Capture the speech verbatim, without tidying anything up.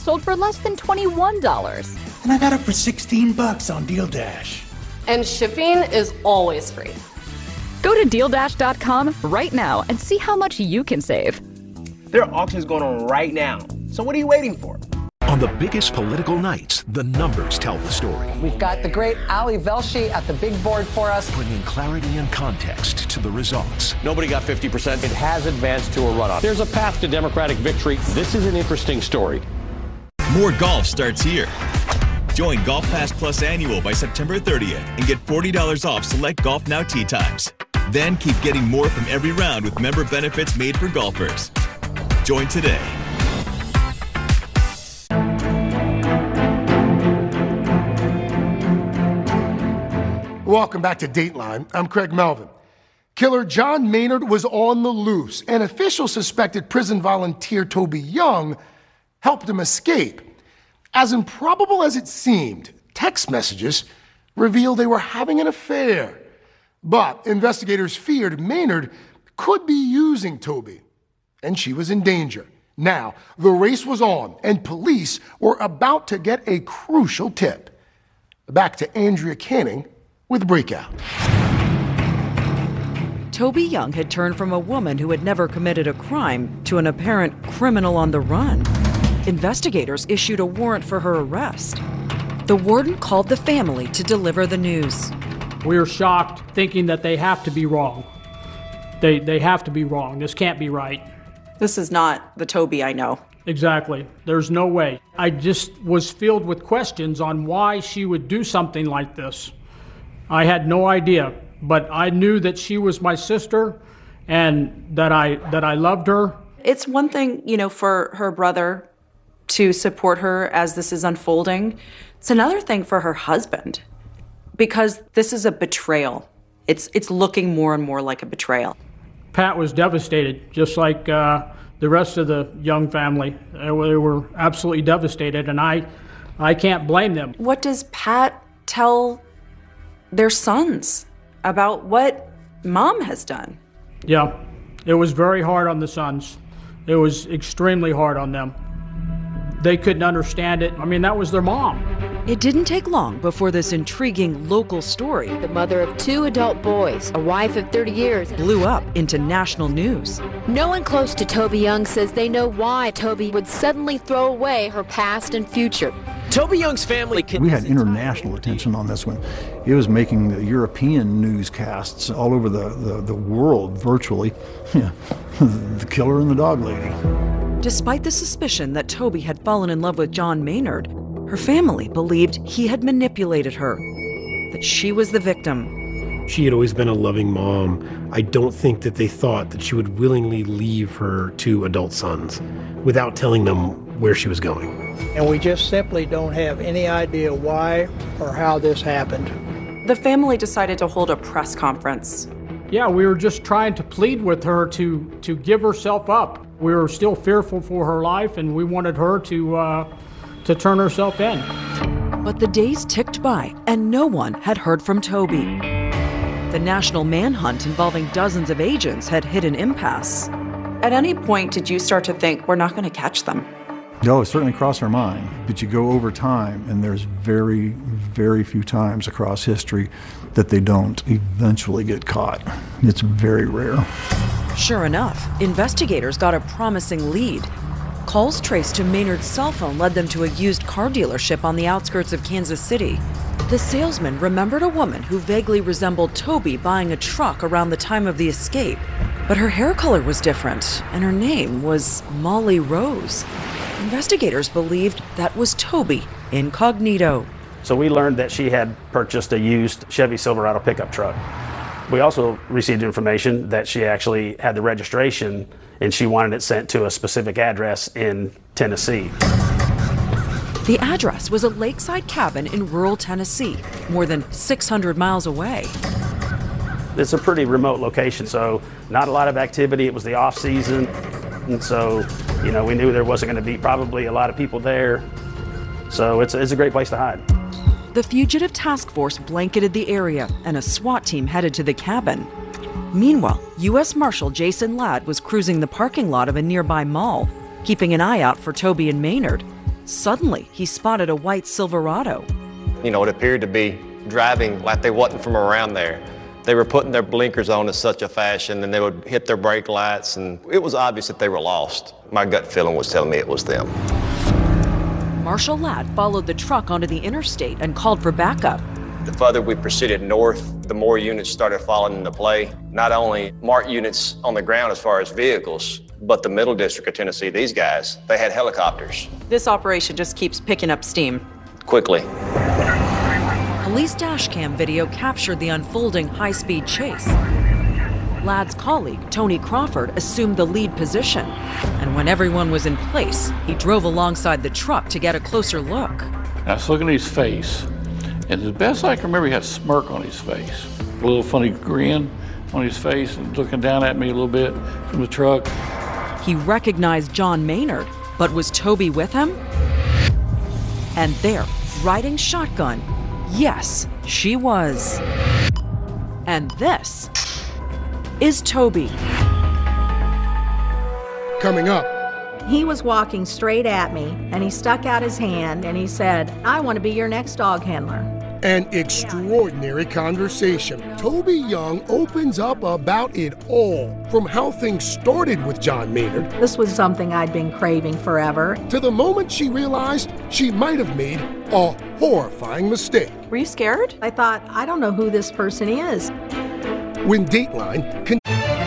sold for less than twenty-one dollars. And I got it for sixteen bucks on Deal Dash. And shipping is always free. Go to deal dash dot com right now and see how much you can save. There are auctions going on right now. So what are you waiting for? On the biggest political nights, the numbers tell the story. We've got the great Ali Velshi at the big board for us. Bringing clarity and context to the results. Nobody got fifty percent. It has advanced to a runoff. There's a path to Democratic victory. This is an interesting story. More golf starts here. Join Golf Pass Plus Annual by September thirtieth and get forty dollars off select Golf Now tee times. Then keep getting more from every round with member benefits made for golfers. Join today. Welcome back to Dateline. I'm Craig Melvin. Killer John Maynard was on the loose, and officials suspected prison volunteer Toby Young helped him escape. As improbable as it seemed, text messages revealed they were having an affair. But investigators feared Maynard could be using Toby, and she was in danger. Now, the race was on, and police were about to get a crucial tip. Back to Andrea Canning with Breakout. Toby Young had turned from a woman who had never committed a crime to an apparent criminal on the run. Investigators issued a warrant for her arrest. The warden called the family to deliver the news. We are shocked, thinking that they have to be wrong. They, they have to be wrong. This can't be right. This is not the Toby I know. Exactly. There's no way. I just was filled with questions on why she would do something like this. I had no idea, but I knew that she was my sister and that I that I loved her. It's one thing, you know, for her brother to support her as this is unfolding. It's another thing for her husband, because this is a betrayal. It's it's looking more and more like a betrayal. Pat was devastated, just like uh, the rest of the Young family. They were, they were absolutely devastated, and I, I can't blame them. What does Pat tell their sons about what mom has done? Yeah, it was very hard on the sons. It was extremely hard on them. They couldn't understand it. I mean, that was their mom. It didn't take long before this intriguing local story, the mother of two adult boys, a wife of thirty years, blew up into national news. No one close to Toby Young says they know why Toby would suddenly throw away her past and future. Toby Young's family... We had international attention on this one. It was making the European newscasts all over the, the, the world, virtually. Yeah, the killer and the dog lady. Despite the suspicion that Toby had fallen in love with John Maynard, her family believed he had manipulated her, that she was the victim. She had always been a loving mom. I don't think that they thought that she would willingly leave her two adult sons without telling them where she was going. And we just simply don't have any idea why or how this happened. The family decided to hold a press conference. Yeah, we were just trying to plead with her to, to give herself up. We were still fearful for her life, and we wanted her to, uh, to turn herself in. But the days ticked by, and no one had heard from Toby. The national manhunt involving dozens of agents had hit an impasse. At any point, did you start to think, we're not going to catch them? No, it certainly crossed our mind. But you go over time, and there's very, very few times across history that they don't eventually get caught. It's very rare. Sure enough, investigators got a promising lead. Calls traced to Maynard's cell phone led them to a used car dealership on the outskirts of Kansas City. The salesman remembered a woman who vaguely resembled Toby buying a truck around the time of the escape. But her hair color was different, and her name was Molly Rose. Investigators believed that was Toby incognito. So we learned that she had purchased a used Chevy Silverado pickup truck. We also received information that she actually had the registration and she wanted it sent to a specific address in Tennessee. The address was a lakeside cabin in rural Tennessee, more than six hundred miles away. It's a pretty remote location, so not a lot of activity. It was the off season, and so, you know, we knew there wasn't going to be probably a lot of people there. So it's, it's a great place to hide. The fugitive task force blanketed the area, and a SWAT team headed to the cabin. Meanwhile, U S Marshal Jason Ladd was cruising the parking lot of a nearby mall, keeping an eye out for Toby and Maynard. Suddenly, he spotted a white Silverado. You know, it appeared to be driving like they wasn't from around there. They were putting their blinkers on in such a fashion, and they would hit their brake lights, and it was obvious that they were lost. My gut feeling was telling me it was them. Marshal Ladd followed the truck onto the interstate and called for backup. The further we proceeded north, the more units started falling into play. Not only marked units on the ground as far as vehicles, but the Middle District of Tennessee, these guys, they had helicopters. This operation just keeps picking up steam. Quickly. Police dashcam video captured the unfolding high-speed chase. Ladd's colleague, Tony Crawford, assumed the lead position. And when everyone was in place, he drove alongside the truck to get a closer look. I was looking at his face, and as best I can remember, he had a smirk on his face. A little funny grin on his face and looking down at me a little bit from the truck. He recognized John Maynard, but was Toby with him? And there, riding shotgun, yes, she was. And this is Toby. Coming up. He was walking straight at me, and he stuck out his hand, and he said, "I want to be your next dog handler." An extraordinary conversation. Toby Young opens up about it all, from how things started with John Maynard. This was something I'd been craving forever. To the moment she realized she might have made a horrifying mistake. Were you scared? I thought, I don't know who this person is. When Dateline continues.